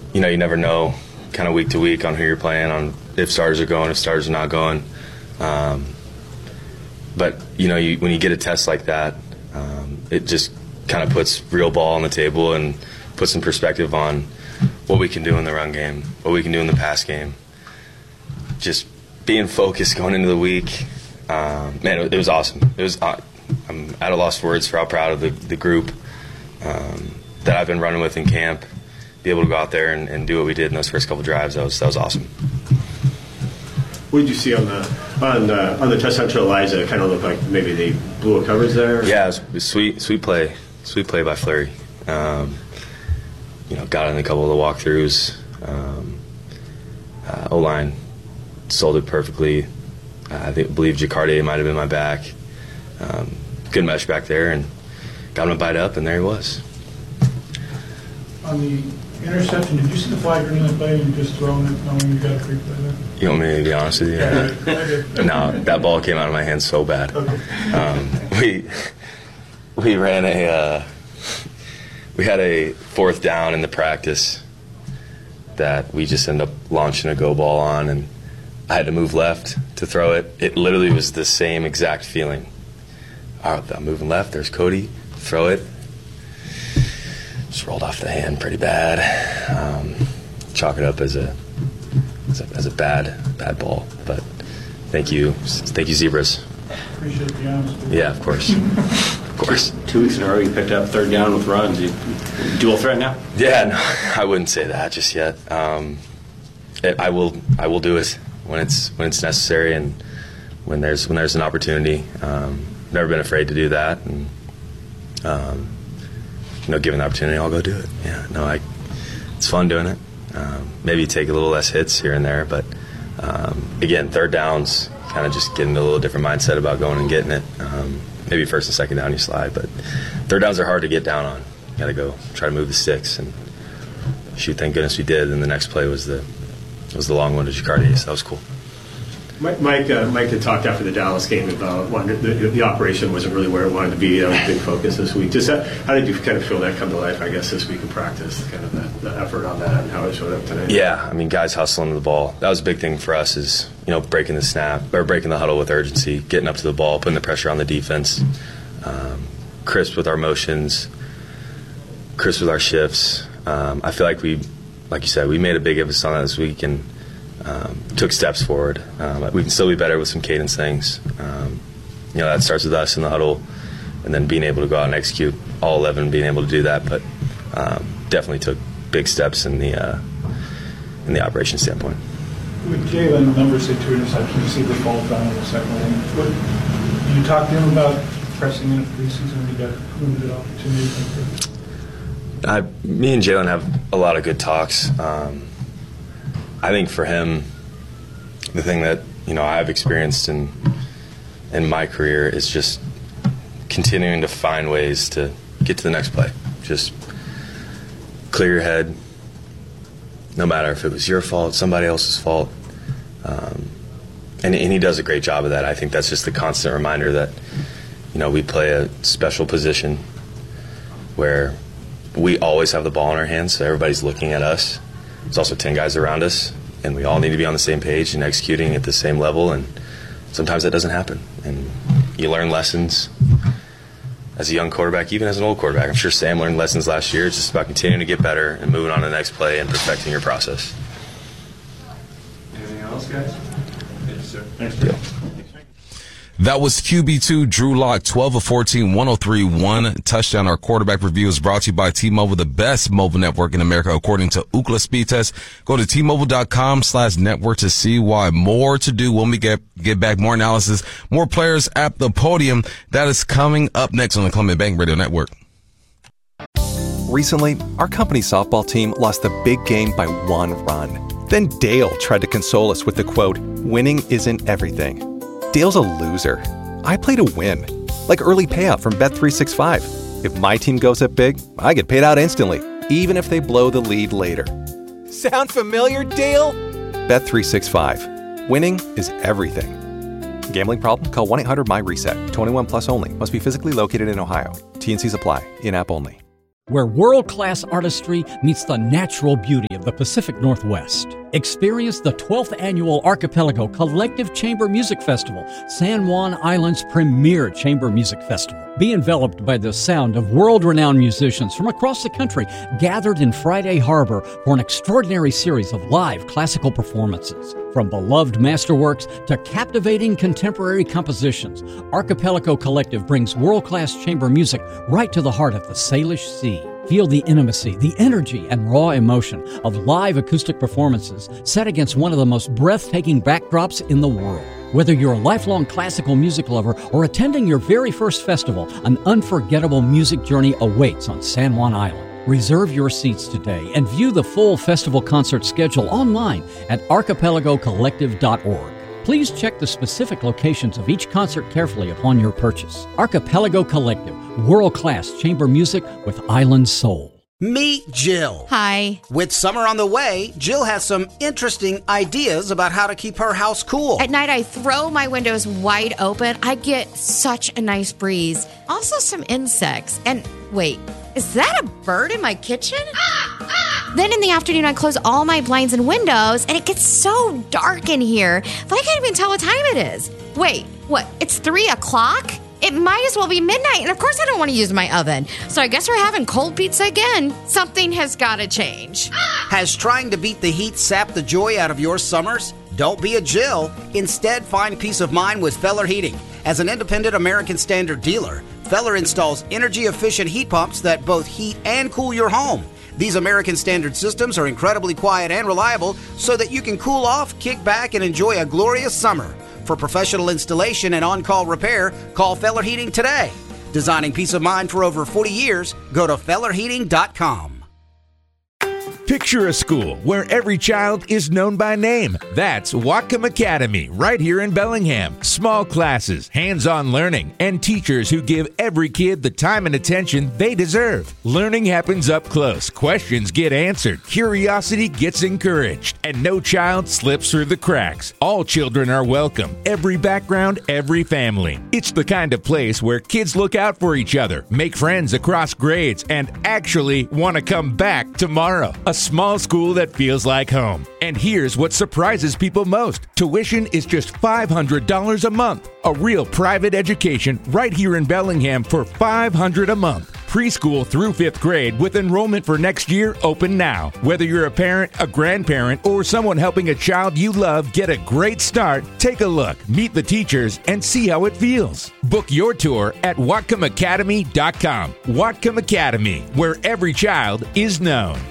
you never know kind of week to week on who you're playing, on if starters are going, if starters are not going. But, when you get a test like that, it just kind of puts real ball on the table and puts some perspective on what we can do in the run game, what we can do in the pass game. Just being focused going into the week, man, it was awesome. I'm at a loss for words for how proud of the group that I've been running with in camp. Be able to go out there and do what we did in those first couple drives, that was awesome. What did you see on the touchdown to Elijah? It kind of looked like maybe they blew a coverage there. Yeah, it was sweet play by Fleury. Got in a couple of the walkthroughs. O-line sold it perfectly. I believe Jacarde might have been my back. Good mesh back there, and got him to bite up, and there he was. On the interception, did you see the flag during the play and just throwing it knowing you got a free play there? You want me to be honest with you? Yeah, I did. No, that ball came out of my hands so bad. Okay. We ran we had a fourth down in the practice that we just ended up launching a go ball on, and I had to move left to throw it. It literally was the same exact feeling. All right, I'm moving left, there's Cody, throw it. Just rolled off the hand pretty bad. Chalk it up as a bad ball. But thank you Zebras. Appreciate the honesty. Yeah, of course. Of course. 2 weeks in a row you picked up third down with runs. You dual threat now? Yeah, no, I wouldn't say that just yet. I will do it when it's necessary and when there's an opportunity. Never been afraid to do that, and given the opportunity, I'll go do it. Yeah, no, it's fun doing it. Maybe take a little less hits here and there, but again, third downs, kind of just getting a little different mindset about going and getting it. Maybe first and second down you slide, but third downs are hard to get down on. You got to go try to move the sticks, and shoot, thank goodness we did. And the next play was the long one to Jacarde, so that was cool. Mike had talked after the Dallas game about the operation wasn't really where it wanted to be. That was a big focus this week. Just how did you kind of feel that come to life, I guess, this week in practice, kind of the effort on that and how it showed up tonight? Yeah, guys hustling the ball. That was a big thing for us is, breaking the snap, or breaking the huddle with urgency, getting up to the ball, putting the pressure on the defense, crisp with our motions, crisp with our shifts. I feel like like you said, we made a big emphasis on that this week and took steps forward. We can still be better with some cadence things. That starts with us in the huddle and then being able to go out and execute all 11, being able to do that. But definitely took big steps in the operation standpoint. With Jalen, numbers say 2 interceptions. You see the fall down in the second one. Did you talk to him about pressing in a preseason when you got limited opportunity? Me and Jalen have a lot of good talks. I think for him, the thing that I've experienced in my career is just continuing to find ways to get to the next play. Just clear your head, no matter if it was your fault, somebody else's fault. And he does a great job of that. I think that's just the constant reminder that we play a special position where we always have the ball in our hands, so everybody's looking at us. There's also 10 guys around us, and we all need to be on the same page and executing at the same level, and sometimes that doesn't happen. And you learn lessons as a young quarterback, even as an old quarterback. I'm sure Sam learned lessons last year. It's just about continuing to get better and moving on to the next play and perfecting your process. Anything else, guys? Thank you, sir. Thanks. That was QB2 Drew Lock, 12 of 14, 103, 1 touchdown. Our quarterback review is brought to you by T-Mobile, the best mobile network in America, according to Ookla Speed Test. Go to T-Mobile.com/network to see why. More to do when we get back. More analysis, more players at the podium. That is coming up next on the Columbia Bank Radio Network. Recently, our company softball team lost the big game by 1 run. Then Dale tried to console us with the quote, "Winning isn't everything." Dale's a loser. I play to win. Like early payout from Bet365. If my team goes up big, I get paid out instantly, even if they blow the lead later. Sound familiar, Dale? Bet365. Winning is everything. Gambling problem? Call 1-800-MY-RESET. 21 plus only. Must be physically located in Ohio. T&Cs apply. In-app only. where world-class artistry meets the natural beauty of the Pacific Northwest. Experience the 12th Annual Archipelago Collective Chamber Music Festival, San Juan Island's premier chamber music festival. Be enveloped by the sound of world-renowned musicians from across the country gathered in Friday Harbor for an extraordinary series of live classical performances. From beloved masterworks to captivating contemporary compositions, Archipelago Collective brings world-class chamber music right to the heart of the Salish Sea. Feel the intimacy, the energy, and raw emotion of live acoustic performances set against one of the most breathtaking backdrops in the world. Whether you're a lifelong classical music lover or attending your very first festival, an unforgettable music journey awaits on San Juan Island. Reserve your seats today and view the full festival concert schedule online at archipelagocollective.org. Please check the specific locations of each concert carefully upon your purchase. Archipelago Collective, world-class chamber music with island soul. Meet Jill. Hi. With summer on the way, Jill has some interesting ideas about how to keep her house cool. At night, I throw my windows wide open. I get such a nice breeze. Also, some insects. And wait, is that a bird in my kitchen? Then in the afternoon, I close all my blinds and windows, and it gets so dark in here that I can't even tell what time it is. Wait, what? It's 3 o'clock? It might as well be midnight, and of course I don't want to use my oven. So I guess we're having cold pizza again. Something has got to change. Has trying to beat the heat sapped the joy out of your summers? Don't be a Jill. Instead, find peace of mind with Feller Heating. As an independent American Standard dealer, Feller installs energy-efficient heat pumps that both heat and cool your home. These American Standard systems are incredibly quiet and reliable so that you can cool off, kick back, and enjoy a glorious summer. For professional installation and on-call repair, call Feller Heating today. Designing peace of mind for over 40 years, go to fellerheating.com. Picture a school where every child is known by name. That's Whatcom Academy, right here in Bellingham. Small classes, hands-on learning, and teachers who give every kid the time and attention they deserve. Learning happens up close. Questions get answered. Curiosity gets encouraged. And no child slips through the cracks. All children are welcome. Every background, every family. It's the kind of place where kids look out for each other, make friends across grades, and actually want to come back tomorrow. A small school that feels like home. And here's what surprises people most. Tuition is just $500 a month. A real private education right here in Bellingham for $500 a month. Preschool through 5th grade with enrollment for next year open now. Whether you're a parent, a grandparent, or someone helping a child you love get a great start, take a look, meet the teachers, and see how it feels. Book your tour at WhatcomAcademy.com. Whatcom Academy, where every child is known.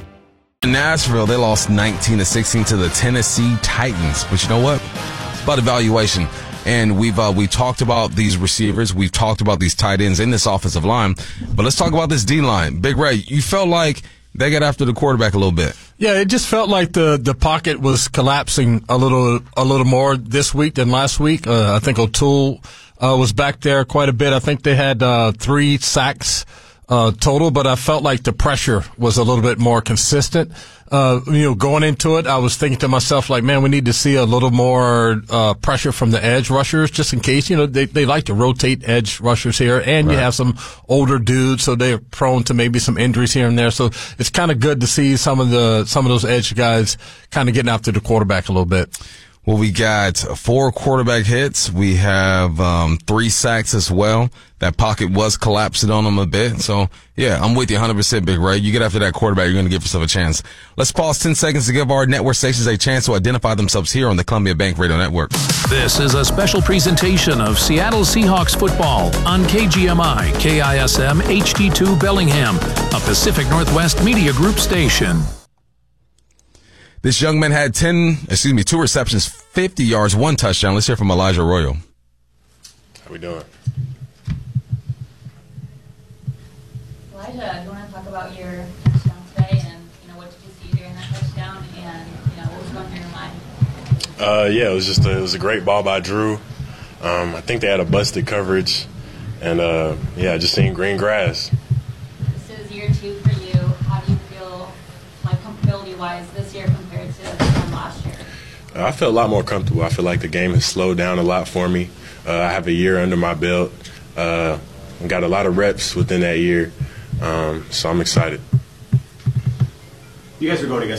In Nashville, they lost 19-16 to the Tennessee Titans. But you know what? It's about evaluation. And we've talked about these receivers. We've talked about these tight ends in this offensive line. But let's talk about this D-line. Big Ray, you felt like they got after the quarterback a little bit. Yeah, it just felt like the pocket was collapsing a little more this week than last week. I think O'Toole was back there quite a bit. I think they had 3 sacks total, but I felt like the pressure was a little bit more consistent. Going into it, I was thinking to myself, like, man, we need to see a little more pressure from the edge rushers, just in case. They like to rotate edge rushers here, and right. You have some older dudes, so they're prone to maybe some injuries here and there. So it's kind of good to see some of those edge guys kind of getting after the quarterback a little bit. Well, we got 4 quarterback hits. We have 3 sacks as well. That pocket was collapsing on them a bit. So, yeah, I'm with you 100%, Big Ray. You get after that quarterback, you're going to give yourself a chance. Let's pause 10 seconds to give our network stations a chance to identify themselves here on the Columbia Bank Radio Network. This is a special presentation of Seattle Seahawks football on KGMI, KISM, HD2 Bellingham, a Pacific Northwest Media Group station. This young man had 2 receptions, 50 yards, 1 touchdown. Let's hear from Elijah Arroyo. How we doing? Elijah, do you want to talk about your touchdown today and what did you see during that touchdown and what was going through your mind? Yeah, it was a great ball by Drew. I think they had a busted coverage, and just seeing green grass. This is year 2 for you. How do you feel, like, comfortability-wise this year compared to this time last year? I feel a lot more comfortable. I feel like the game has slowed down a lot for me. I have a year under my belt. I got a lot of reps within that year. So I'm excited. You guys are going against